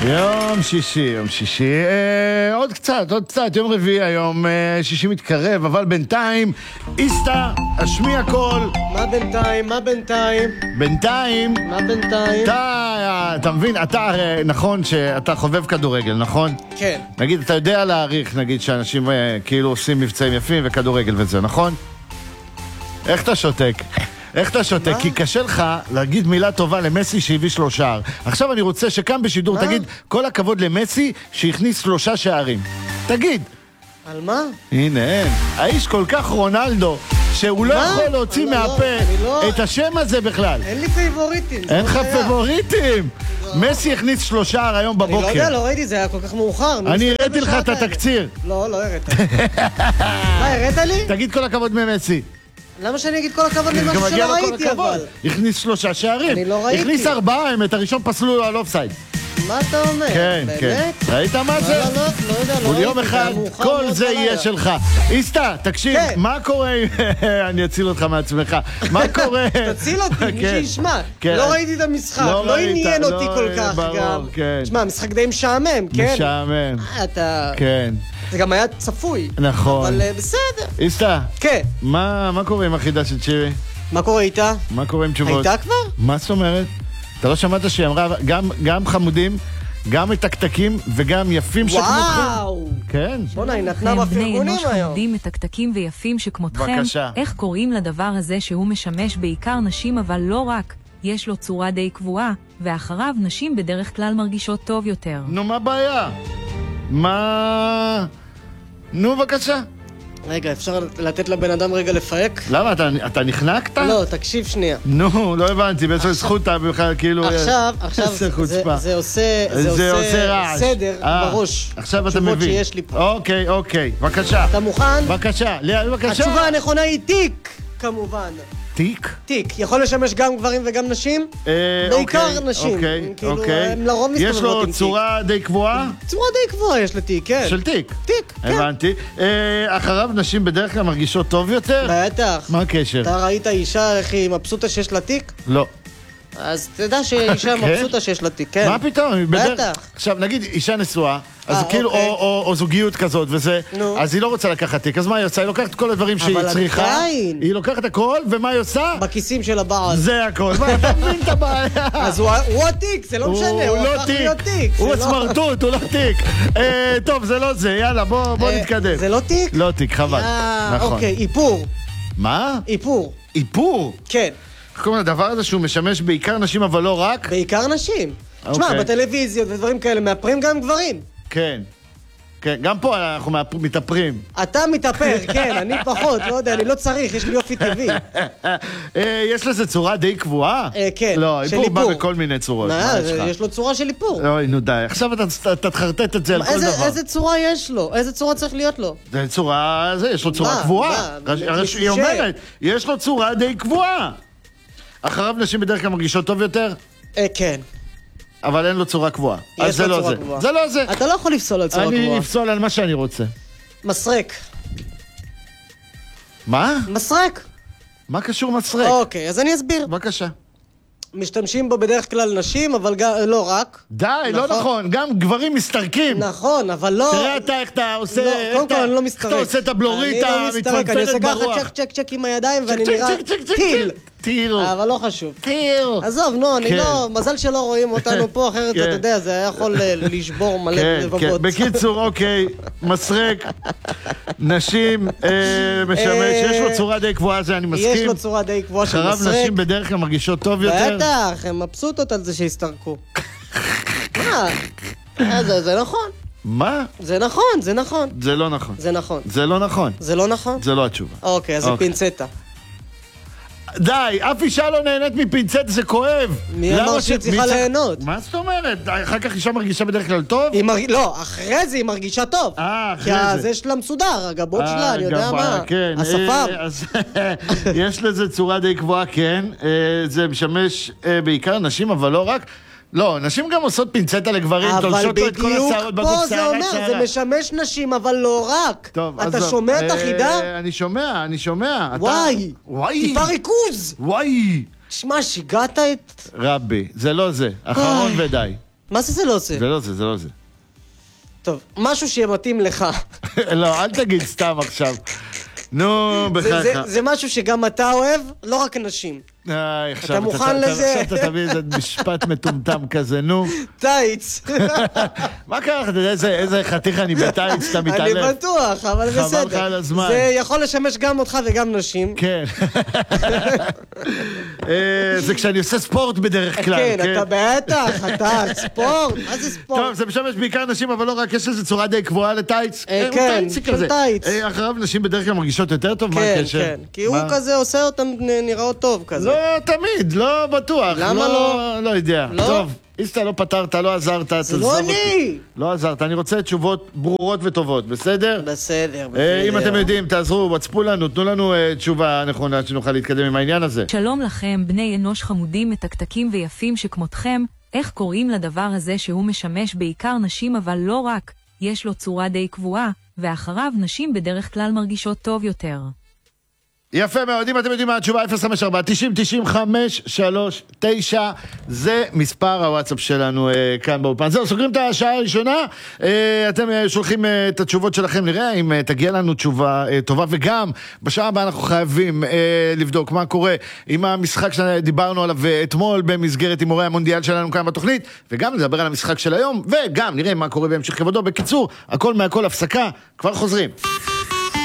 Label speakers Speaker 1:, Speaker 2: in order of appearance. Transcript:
Speaker 1: יום שישי, עוד קצת, יום רביעי היום, שישי מתקרב, אבל בינתיים, איסטה, השמיע קול.
Speaker 2: מה בינתיים?
Speaker 1: בינתיים? אתה מבין, אתה נכון שאתה חובב כדורגל, נכון?
Speaker 2: כן.
Speaker 1: נגיד, אתה יודע להעריך, נגיד, שאנשים כאילו עושים מבצעים יפים וכדורגל וזה, נכון? איך אתה שותק? כי קשה לך להגיד מילה טובה למסי שהביא 3 שער. עכשיו אני רוצה שכאן בשידור תגיד כל הכבוד למסי שהכניס 3 שערים. תגיד.
Speaker 2: על מה?
Speaker 1: הנה, האיש כל כך רונלדו שהוא לא יכול להוציא מהפה את השם הזה בכלל.
Speaker 2: אין לי פייבוריטים.
Speaker 1: אין לך פייבוריטים. מסי הכניס 3 שער היום בבוקר.
Speaker 2: אני לא יודע, לא ראיתי, זה היה כל כך מאוחר.
Speaker 1: אני הראיתי לך את התקציר.
Speaker 2: לא הראת. מה, הראת לי?
Speaker 1: תגיד כל הכבוד ממסי.
Speaker 2: למה שאני אגיד כל הכבוד למשהו שלא ראיתי אבל?
Speaker 1: הכניס 3 שערים.
Speaker 2: אני לא ראיתי.
Speaker 1: הכניס 4, את הראשון פסלו לו על אופסייד.
Speaker 2: מה אתה אומר?
Speaker 1: כן. ראית מה זה?
Speaker 2: לא יודע, לא ראיתי.
Speaker 1: יום אחד כל זה יהיה שלך. איסטה, תקשיב, מה קורה? אני אציל אותך מעצמך. מה קורה?
Speaker 2: תציל אותי, מי שישמע. לא ראיתי את המשחק, לא עניין אותי כל כך גם. תשמע, המשחק די משעמם, כן?
Speaker 1: משעמם.
Speaker 2: אתה...
Speaker 1: כן.
Speaker 2: זה גם היה צפוי.
Speaker 1: נכון.
Speaker 2: אבל בסדר.
Speaker 1: איסטה.
Speaker 2: כן.
Speaker 1: מה קורה עם החידה של צ'ירי?
Speaker 2: מה קורה איתה?
Speaker 1: מה קורה עם תשובות?
Speaker 2: הייתה כבר?
Speaker 1: מה זאת אומרת? אתה לא שמעת שהיא אמרה גם חמודים, גם מתקתקים וגם יפים שכמותכם?
Speaker 2: וואו!
Speaker 1: כן.
Speaker 2: בוא'נה, היא נתנה בפרגונים
Speaker 3: בני
Speaker 2: היום.
Speaker 3: אנוש חמודים מתקתקים ויפים שכמותכם.
Speaker 1: בבקשה.
Speaker 3: איך קוראים לדבר הזה שהוא משמש בעיקר נשים אבל לא רק? יש לו צורה די קבועה, ואחריו נשים בדרך כלל מרגישות טוב יותר.
Speaker 1: נו, מה הבעיה? נו, בבקשה.
Speaker 2: רגע, אפשר לתת לבן אדם רגע לפרק?
Speaker 1: למה? אתה נחנקת?
Speaker 2: לא, תקשיב שנייה.
Speaker 1: נו, לא הבנתי, באיזו זכות אתה בכלל, כאילו...
Speaker 2: עכשיו, זה עושה
Speaker 1: רעש.
Speaker 2: סדר בראש.
Speaker 1: עכשיו אתה מבין.
Speaker 2: תשובות שיש לי פה.
Speaker 1: אוקיי, בבקשה.
Speaker 2: אתה מוכן?
Speaker 1: בבקשה, בבקשה.
Speaker 2: התשובה הנכונה היא תיק, כמובן.
Speaker 1: תיק?
Speaker 2: תיק. יכול לשמש גם גברים וגם נשים? בעיקר נשים.
Speaker 1: אוקיי.
Speaker 2: הם לרוב מסתובבות עם תיק.
Speaker 1: יש לו צורה די קבועה?
Speaker 2: צורה די קבועה יש לתיק, כן.
Speaker 1: של תיק?
Speaker 2: תיק, כן.
Speaker 1: הבנתי. אחריו נשים בדרך כלל מרגישות טוב יותר?
Speaker 2: בטח.
Speaker 1: מה הקשר?
Speaker 2: אתה ראית אישה איך היא מבסוטה שיש לה תיק?
Speaker 1: לא.
Speaker 2: אז תדע שאישה מבסוטה שיש לה תיק, כן.
Speaker 1: מה פתאום?
Speaker 2: בטח.
Speaker 1: עכשיו, נגיד אישה נשואה, אז כאילו, או זוגיות כזאת וזה, אז היא לא רוצה לקחת תיק, אז מה היא עושה? היא לוקחת את כל הדברים שהיא צריכה, היא לוקחת הכל, ומה היא עושה?
Speaker 2: בכיסים של הבעל.
Speaker 1: זה הכל, מה, אתה מבין את הבעיה?
Speaker 2: אז הוא התיק, זה לא משנה, הוא הפך להיות תיק.
Speaker 1: הוא הסמרטוט, הוא לא תיק. טוב, זה לא זה, יאללה, בוא נתקדם.
Speaker 2: זה לא תיק?
Speaker 1: לא תיק, חבל. נכון.
Speaker 2: אוקיי, איפור.
Speaker 1: מה?
Speaker 2: איפור.
Speaker 1: איפור?
Speaker 2: כן.
Speaker 1: איך קוראים לדבר הזה שהוא משמש בעיקר נשים, אבל לא רק?
Speaker 2: בעיקר נשים. תשמע, בטלוויזיות ודברים כאלה, מאפרים גם גברים.
Speaker 1: כן. כן, גם פה אנחנו מתאפרים.
Speaker 2: אתה מתאפר, כן, אני פחות, לא יודע, אני לא צריך, יש לי יופי טבעי.
Speaker 1: יש לזה צורה די קבועה?
Speaker 2: כן,
Speaker 1: לא, איפור בא בכל מיני צורות.
Speaker 2: יש לו צורה של איפור.
Speaker 1: אוי, נו די, עכשיו אתה תחרטט את זה על כל דבר.
Speaker 2: איזה צורה יש לו? איזה צורה צריך להיות לו?
Speaker 1: זה צורה, יש לו צורה קבועה. היא אומרת, יש לו צורה די קבועה. אחריו נשים בדרך כלל מרגישות טוב יותר?
Speaker 2: כן.
Speaker 1: אבל אין לו צורה קבועה. אז זה לא זה. זה לא זה.
Speaker 2: אתה לא יכול לפסול על צורה קבועה.
Speaker 1: אני אפסול על מה שאני רוצה.
Speaker 2: מסרק.
Speaker 1: מה?
Speaker 2: מסרק.
Speaker 1: מה קשור מסרק?
Speaker 2: אוקיי, אז אני אסביר.
Speaker 1: בבקשה.
Speaker 2: משתמשים בו בדרך כלל נשים, אבל לא רק.
Speaker 1: די, לא נכון. גם גברים מסתרקים.
Speaker 2: נכון, אבל לא...
Speaker 1: תראה אתה איך אתה עושה...
Speaker 2: קודם כל אני לא מסתרק.
Speaker 1: איך אתה עושה את הבלורית המתפנפנת ברוח.
Speaker 2: אני עושה ככה צ'ק עם הידיים ואני נראה טיל.
Speaker 1: טיל.
Speaker 2: אבל לא חשוב.
Speaker 1: טיל.
Speaker 2: עזוב, נו, אני לא... מזל שלא רואים אותנו פה, אחרת אתה יודע, זה היה יכול לשבור מלא לבבות.
Speaker 1: בקיצור, אוקיי, מסרק, נשים, משמש, יש לו צורה די קבועה, זה אני מסכים.
Speaker 2: יש לו צורה די קבועה של מסרק.
Speaker 1: אחריו נשים בדרך כלל מרגישות טוב יותר.
Speaker 2: בטח, הם מבסוטות על זה שהסתרקו. מה? זה נכון.
Speaker 1: מה?
Speaker 2: זה נכון, זה נכון.
Speaker 1: זה לא נכון.
Speaker 2: זה נכון.
Speaker 1: זה לא נכון.
Speaker 2: זה לא נכון?
Speaker 1: זה לא התשובה.
Speaker 2: אוקיי, אז זה פינצטה.
Speaker 1: די, אף אישה לא נהנית מפינצטה, זה כואב.
Speaker 2: מי אמר שהיא צריכה ליהנות?
Speaker 1: מה זאת אומרת? אחר כך אישה מרגישה בדרך כלל טוב?
Speaker 2: לא, אחרי זה היא מרגישה טוב.
Speaker 1: אחרי זה.
Speaker 2: כי זה שלה מסודר, הגבות שלה, אני יודע מה. השפם.
Speaker 1: יש לזה צורה די קבועה, כן. זה משמש בעיקר נשים, אבל לא רק. לא, נשים גם עושות פינצטה לגברים, תולשות לו את כל השערות בגוף,
Speaker 2: פה זה אומר, זה משמש נשים, אבל לא רק.
Speaker 1: טוב,
Speaker 2: אתה שומע את החידה?
Speaker 1: אני שומע.
Speaker 2: וואי, טיפה ריכוז.
Speaker 1: וואי.
Speaker 2: שמע, שיגעת את...
Speaker 1: רבי, זה לא זה. אחרון ודי.
Speaker 2: מה זה לא זה?
Speaker 1: זה לא זה, זה לא זה.
Speaker 2: טוב, משהו שיהיה מתאים לך.
Speaker 1: לא, אל תגיד סתם עכשיו. נו, בחייך.
Speaker 2: זה משהו שגם אתה אוהב, לא רק אנשים. אתה מוכן לזה?
Speaker 1: עכשיו אתה תביא איזה משפט מטומטם כזה, נו.
Speaker 2: טייץ.
Speaker 1: מה קרה? אתה יודע איזה חתיך אני בטייץ, אתה מתעלף.
Speaker 2: אני בטוח, אבל בסדר.
Speaker 1: חבל לך על הזמן.
Speaker 2: זה יכול לשמש גם אותך וגם נשים.
Speaker 1: כן. זה כשאני עושה ספורט בדרך כלל.
Speaker 2: כן, אתה בטח, אתה ספורט. מה זה ספורט?
Speaker 1: טוב, זה משמש בעיקר נשים, אבל לא רק, יש איזו צורה די קבועה לטייץ.
Speaker 2: כן, של טייץ.
Speaker 1: אחריו נשים בדרך כלל מרגישות יותר טוב, מה הקשר?
Speaker 2: כן, כי הוא כזה עושה אותם נראות טוב כזה.
Speaker 1: לא תמיד, לא בטוח.
Speaker 2: למה לא?
Speaker 1: לא יודע. טוב, איסטה לא פתרת, לא עזרת.
Speaker 2: זה לא אני!
Speaker 1: לא עזרת, אני רוצה תשובות ברורות וטובות, בסדר?
Speaker 2: בסדר.
Speaker 1: אם אתם יודעים, תעזרו, וצפו לנו, תנו לנו תשובה נכונה שנוכל להתקדם עם העניין הזה.
Speaker 3: שלום לכם, בני אנוש חמודים, מתקתקים ויפים שכמותכם. איך קוראים לדבר הזה שהוא משמש בעיקר נשים אבל לא רק? יש לו צורה די קבועה, ואחריו נשים בדרך כלל מרגישות טוב יותר.
Speaker 1: יפה מאוד, אם אתם יודעים מה התשובה, 054-90-90-539, זה מספר הוואטסאפ שלנו כאן באופן. זהו, סוגרים את השעה הראשונה, אתם שולחים את התשובות שלכם, נראה אם תגיע לנו תשובה טובה, וגם בשעה הבאה אנחנו חייבים לבדוק מה קורה עם המשחק שדיברנו עליו אתמול במסגרת הימורי המונדיאל שלנו כאן בתוכנית, וגם נדבר על המשחק של היום, וגם נראה מה קורה בהמשך כבודו. בקיצור, הכל מהכל הפסקה, כבר חוזרים.